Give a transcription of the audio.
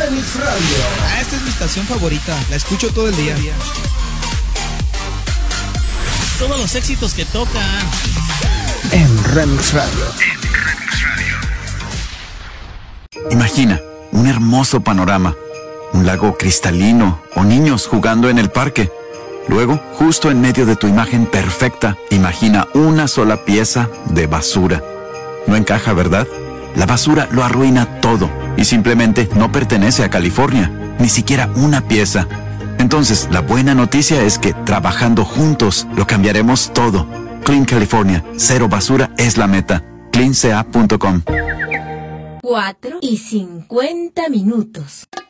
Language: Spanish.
Remix Radio. Esta es mi estación favorita, la escucho todo el día. Todos los éxitos que tocan En Remix Radio. Imagina un hermoso panorama, un lago cristalino o niños jugando en el parque. Luego, justo en medio de tu imagen perfecta, imagina una sola pieza de basura. No encaja, ¿verdad? La basura lo arruina todo y simplemente no pertenece a California, ni siquiera una pieza. Entonces, la buena noticia es que trabajando juntos lo cambiaremos todo. Clean California, cero basura es la meta. cleanca.com. 4:50.